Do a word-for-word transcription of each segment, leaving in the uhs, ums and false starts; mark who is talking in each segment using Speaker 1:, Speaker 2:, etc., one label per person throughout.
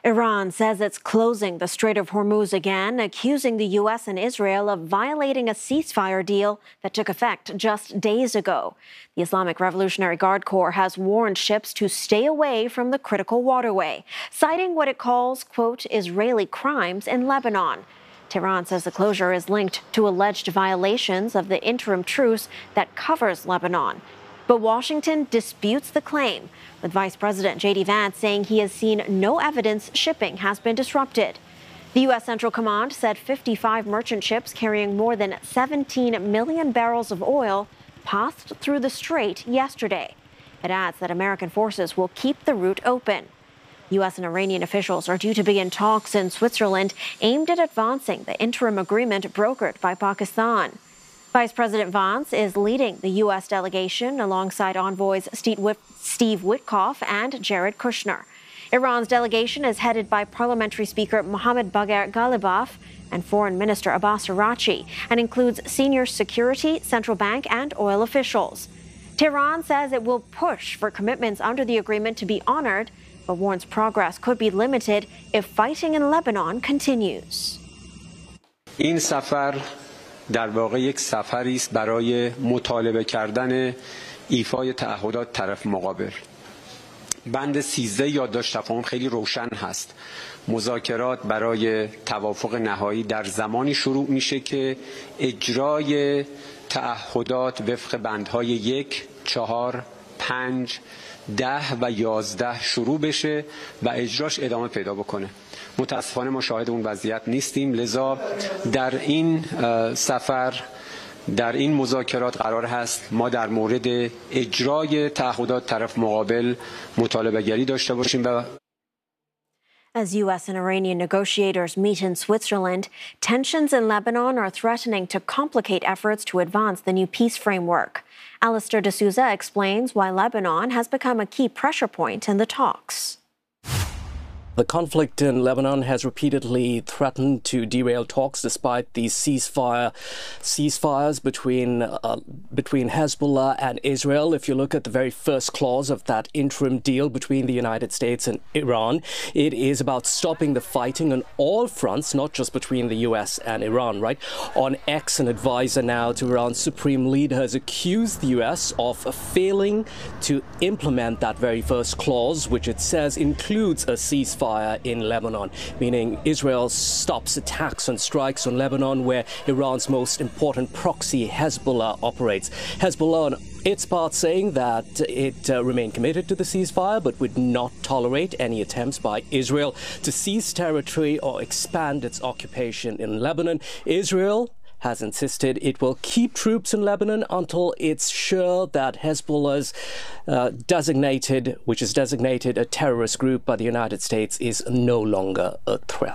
Speaker 1: Iran says it's closing the Strait of Hormuz again, accusing the U S and Israel of violating a ceasefire deal that took effect just days ago. The Islamic Revolutionary Guard Corps has warned ships to stay away from the critical waterway, citing what it calls, quote, Israeli crimes in Lebanon. Tehran says the closure is linked to alleged violations of the interim truce that covers Lebanon. But Washington disputes the claim, with Vice President J D Vance saying he has seen no evidence shipping has been disrupted. The U S Central Command said fifty-five merchant ships carrying more than seventeen million barrels of oil passed through the strait yesterday. It adds that American forces will keep the route open. U S and Iranian officials are due to begin talks in Switzerland aimed at advancing the interim agreement brokered by Pakistan. Vice President Vance is leading the U S delegation alongside envoys Steve Witkoff and Jared Kushner. Iran's delegation is headed by Parliamentary Speaker Mohammad Bagher Ghalibaf and Foreign Minister Abbas Araghchi and includes senior security, central bank and oil officials. Tehran says it will push for commitments under the agreement to be honored, but warns progress could be limited if fighting in Lebanon continues.
Speaker 2: این سفر در واقع یک سفری است برای مطالبه کردن ایفای تعهدات طرف مقابل. بند سیزده یادداشت تفاهم خیلی روشن هست. مذاکرات برای توافق نهایی در زمانی شروع میشه که اجرای تعهدات وفق بندهای یک، چهار، پنج، ده و یازده شروع بشه و اجراش ادامه پیدا بکنه. متاسفانه ما شاهد اون وضعیت نیستیم، لذا در این سفر در این مذاکرات قرار هست ما در مورد اجرای تعهدات طرف مقابل مطالبه گری داشته باشیم و
Speaker 1: As U S and Iranian negotiators meet in Switzerland, tensions in Lebanon are threatening to complicate efforts to advance the new peace framework. Alistair de Souza explains why Lebanon has become a key pressure point in the talks.
Speaker 3: The conflict in Lebanon has repeatedly threatened to derail talks despite these ceasefire ceasefires between uh, between Hezbollah and Israel. If you look at the very first clause of that interim deal between the United States and Iran, it is about stopping the fighting on all fronts, not just between the U S and Iran, right? On X, an advisor now to Iran's supreme leader has accused the U S of failing to implement that very first clause, which it says includes a ceasefire in Lebanon, meaning Israel stops attacks and strikes on Lebanon, where Iran's most important proxy, Hezbollah, operates. Hezbollah, on its part, saying that it uh, remained committed to the ceasefire, but would not tolerate any attempts by Israel to seize territory or expand its occupation in Lebanon. Israel has insisted it will keep troops in Lebanon until it's sure that Hezbollah's uh, designated, which is designated a terrorist group by the United States, is no longer a threat.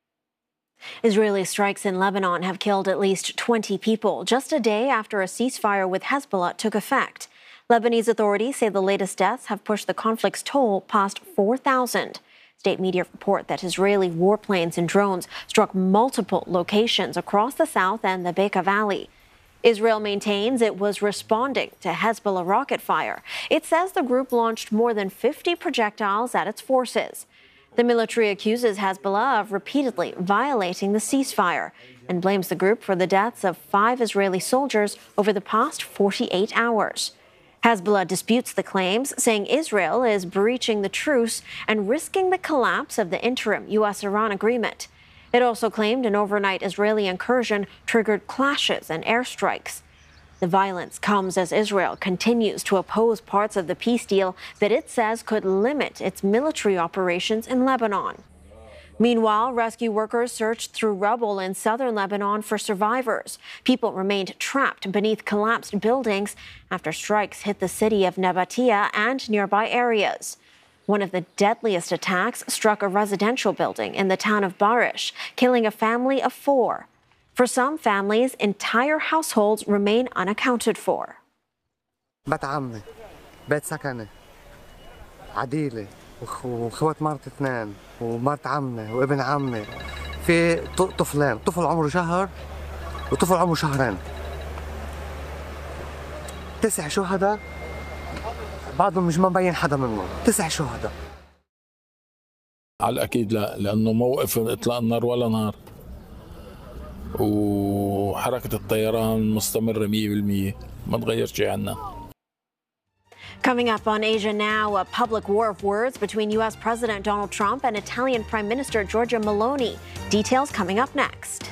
Speaker 1: Israeli strikes in Lebanon have killed at least twenty people just a day after a ceasefire with Hezbollah took effect. Lebanese authorities say the latest deaths have pushed the conflict's toll past four thousand. State media report that Israeli warplanes and drones struck multiple locations across the south and the Bekaa Valley. Israel maintains it was responding to Hezbollah rocket fire. It says the group launched more than fifty projectiles at its forces. The military accuses Hezbollah of repeatedly violating the ceasefire and blames the group for the deaths of five Israeli soldiers over the past forty-eight hours. Hezbollah disputes the claims, saying Israel is breaching the truce and risking the collapse of the interim U S Iran agreement. It also claimed an overnight Israeli incursion triggered clashes and airstrikes. The violence comes as Israel continues to oppose parts of the peace deal that it says could limit its military operations in Lebanon. Meanwhile, rescue workers searched through rubble in southern Lebanon for survivors. People remained trapped beneath collapsed buildings after strikes hit the city of Nabatea and nearby areas. One of the deadliest attacks struck a residential building in the town of Barish, killing a family of four. For some families, entire households remain unaccounted for.
Speaker 4: بيت عمي، بيت سكني، عديلة، وخوات مرت اثنين، ومرت عمي، وابن عمي. في طفلين، طفل عمره شهر وطفل عمره شهرين. تسع شهداء، بعضهم مش مبين حدا منهم، تسع شهداء.
Speaker 5: على الأكيد لا، لأنه موقف إطلاق النار ولا نار، وحركة الطيران مستمرة مية بالمية، ما تغير شيء عنا.
Speaker 1: Coming up on Asia Now, a public war of words between U S President Donald Trump and Italian Prime Minister Giorgia Meloni. Details coming up next.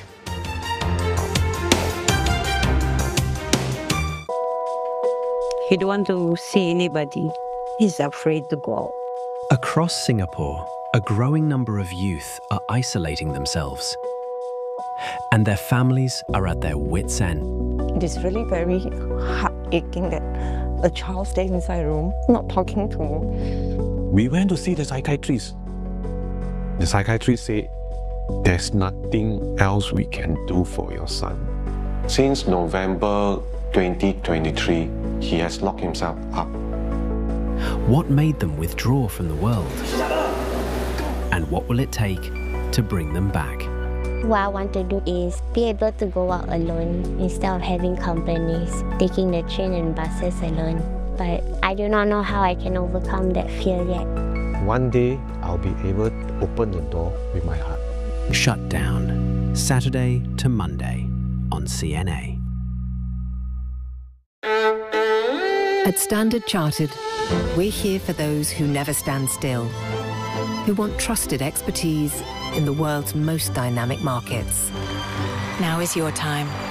Speaker 6: He don't want to see anybody. He's afraid to go out.
Speaker 7: Across Singapore, a growing number of youth are isolating themselves, and their families are at their wits' end.
Speaker 6: It is really very heart-aching that a child stays inside a room, not talking to him.
Speaker 8: We went to see the psychiatrist. The psychiatrist said, there's nothing else we can do for your son. Since November twenty twenty-three, he has locked himself up.
Speaker 7: What made them withdraw from the world? And what will it take to bring them back?
Speaker 9: What I want to do is be able to go out alone instead of having companies, taking the train and buses alone. But I do not know how I can overcome that fear yet.
Speaker 8: One day, I'll be able to open the door with my heart.
Speaker 7: Shut Down, Saturday to Monday on C N A.
Speaker 10: At Standard Chartered, we're here for those who never stand still, who want trusted expertise in the world's most dynamic markets.
Speaker 11: Now is your time.